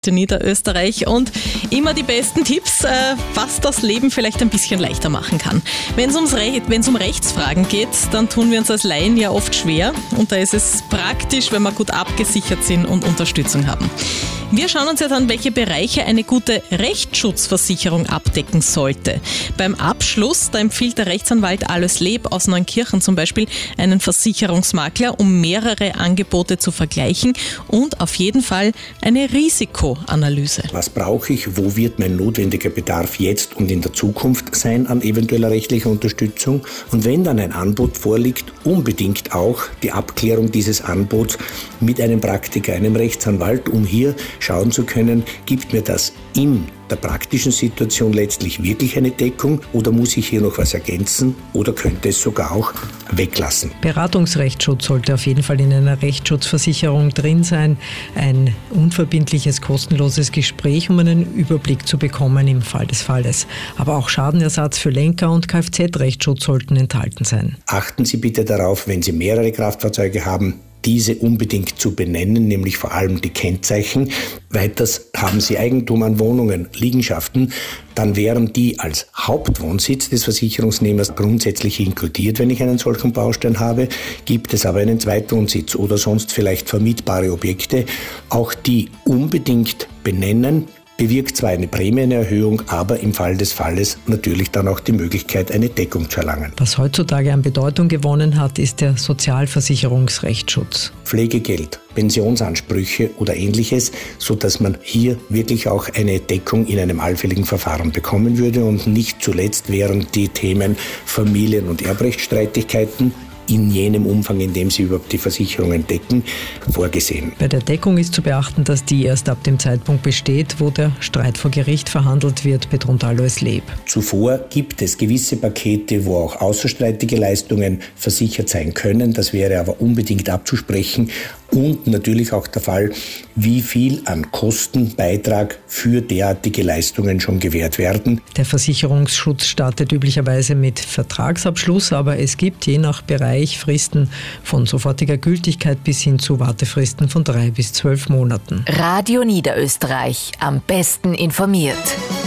Niederösterreich und immer die besten Tipps, was das Leben vielleicht ein bisschen leichter machen kann. Wenn es um Rechtsfragen geht, dann tun wir uns als Laien ja oft schwer und da ist es praktisch, wenn wir gut abgesichert sind und Unterstützung haben. Wir schauen uns jetzt an, welche Bereiche eine gute Rechtsschutzversicherung abdecken sollte. Beim Abschluss, da empfiehlt der Rechtsanwalt Alois Leb aus Neunkirchen zum Beispiel einen Versicherungsmakler, um mehrere Angebote zu vergleichen und auf jeden Fall eine Risikoanalyse. Was brauche ich? Wo wird mein notwendiger Bedarf jetzt und in der Zukunft sein an eventueller rechtlicher Unterstützung? Und wenn dann ein Angebot vorliegt, unbedingt auch die Abklärung dieses Angebots mit einem Praktiker, einem Rechtsanwalt, um hier schauen zu können, gibt mir das in der praktischen Situation letztlich wirklich eine Deckung oder muss ich hier noch was ergänzen oder könnte es sogar auch weglassen. Beratungsrechtsschutz sollte auf jeden Fall in einer Rechtsschutzversicherung drin sein. Ein unverbindliches, kostenloses Gespräch, um einen Überblick zu bekommen im Fall des Falles. Aber auch Schadenersatz für Lenker- und Kfz-Rechtsschutz sollten enthalten sein. Achten Sie bitte darauf, wenn Sie mehrere Kraftfahrzeuge haben, diese unbedingt zu benennen, nämlich vor allem die Kennzeichen. Weiters haben Sie Eigentum an Wohnungen, Liegenschaften, dann wären die als Hauptwohnsitz des Versicherungsnehmers grundsätzlich inkludiert, wenn ich einen solchen Baustein habe. Gibt es aber einen Zweitwohnsitz oder sonst vielleicht vermietbare Objekte, auch die unbedingt benennen. Bewirkt zwar eine Prämienerhöhung, aber im Fall des Falles natürlich dann auch die Möglichkeit, eine Deckung zu erlangen. Was heutzutage an Bedeutung gewonnen hat, ist der Sozialversicherungsrechtsschutz. Pflegegeld, Pensionsansprüche oder Ähnliches, sodass man hier wirklich auch eine Deckung in einem allfälligen Verfahren bekommen würde und nicht zuletzt wären die Themen Familien- und Erbrechtsstreitigkeiten in jenem Umfang, in dem sie überhaupt die Versicherungen decken, vorgesehen. Bei der Deckung ist zu beachten, dass die erst ab dem Zeitpunkt besteht, wo der Streit vor Gericht verhandelt wird, betont Alois Leb. Zuvor gibt es gewisse Pakete, wo auch außerstreitige Leistungen versichert sein können. Das wäre aber unbedingt abzusprechen. Und natürlich auch der Fall, wie viel an Kostenbeitrag für derartige Leistungen schon gewährt werden. Der Versicherungsschutz startet üblicherweise mit Vertragsabschluss, aber es gibt je nach Bereich Fristen von sofortiger Gültigkeit bis hin zu Wartefristen von 3 bis 12 Monaten. Radio Niederösterreich, am besten informiert.